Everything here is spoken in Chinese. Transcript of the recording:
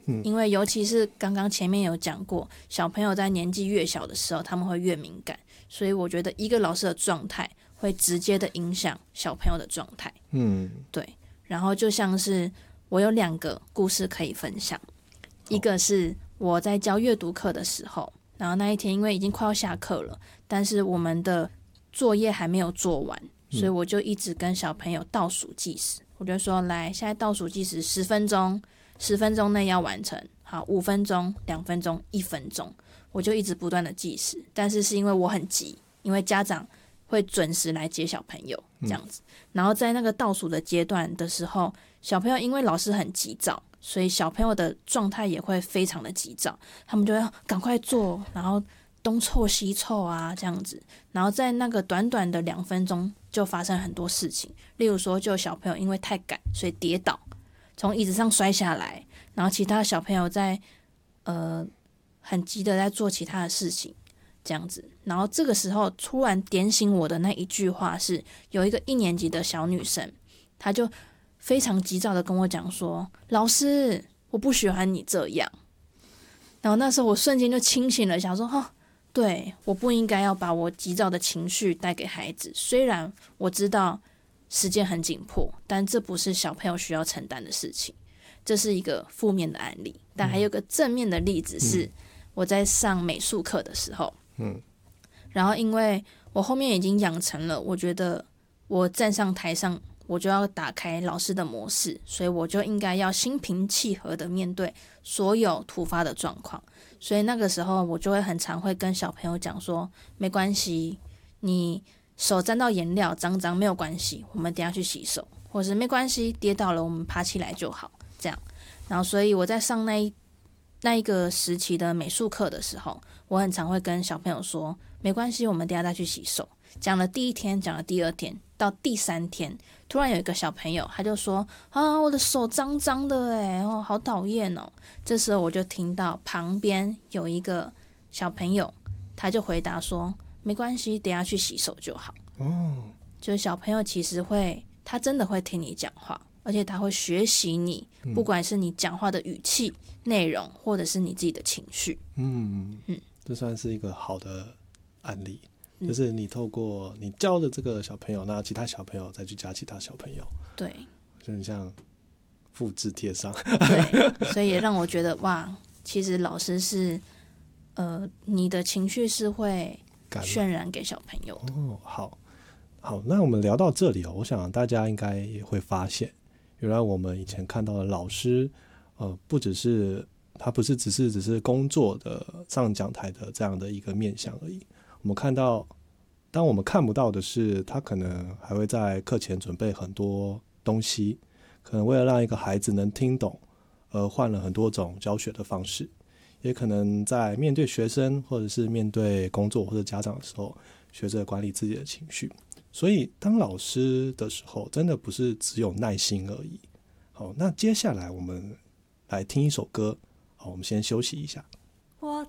因为尤其是刚刚前面有讲过，小朋友在年纪越小的时候他们会越敏感，所以我觉得一个老师的状态会直接的影响小朋友的状态。对。然后就像是我有2个故事可以分享，一个是我在教阅读课的时候，然后那一天因为已经快要下课了，但是我们的作业还没有做完，所以我就一直跟小朋友倒数计时，我就说来，现在倒数计时10分钟，10分钟内要完成，好，5分钟、2分钟、1分钟，我就一直不断的计时，但是是因为我很急，因为家长会准时来接小朋友这样子，然后在那个倒数的阶段的时候，小朋友因为老师很急躁，所以小朋友的状态也会非常的急躁，他们就要赶快做，然后东凑西凑啊这样子，然后在那个短短的2分钟就发生很多事情，例如说就有小朋友因为太赶所以跌倒，从椅子上摔下来，然后其他小朋友在很急的在做其他的事情这样子，然后这个时候突然点醒我的那一句话是，有一个1年级的小女生，她就非常急躁的跟我讲说，老师我不喜欢你这样。然后那时候我瞬间就清醒了，想说对，我不应该要把我急躁的情绪带给孩子，虽然我知道时间很紧迫，但这不是小朋友需要承担的事情。这是一个负面的案例，但还有个正面的例子是我在上美术课的时候，然后因为我后面已经养成了，我觉得我站上台上我就要打开老师的模式，所以我就应该要心平气和的面对所有突发的状况，所以那个时候我就会很常会跟小朋友讲说，没关系，你手沾到颜料脏没有关系，我们等一下去洗手，或是没关系，跌倒了我们爬起来就好，这样。然后所以我在上那一个时期的美术课的时候，我很常会跟小朋友说，没关系，我们等一下再去洗手。讲了第1天，讲了第2天，到第3天，突然有一个小朋友他就说，我的手脏脏的耶，好讨厌哦。这时候我就听到旁边有一个小朋友，他就回答说，没关系，等一下去洗手就好。就是小朋友其实他真的会听你讲话，而且他会学习你，不管是你讲话的语气、内容，或者是你自己的情绪。 这算是一个好的案例，就是你透过你教的这个小朋友，那其他小朋友再去教其他小朋友， 对， 就很像复制贴上。 对，所以也让我觉得哇，其实老师是你的情绪是会渲染给小朋友的。 好，那我们聊到这里我想大家应该也会发现，原来我们以前看到的老师，不只是他不是只是工作的上讲台的这样的一个面向而已。我们看到，当我们看不到的是，他可能还会在课前准备很多东西，可能为了让一个孩子能听懂，而换了很多种教学的方式，也可能在面对学生或者是面对工作或者家长的时候，学着管理自己的情绪。所以当老师的时候，真的不是只有耐心而已。好，那接下来我们来听一首歌。好，我们先休息一下。 我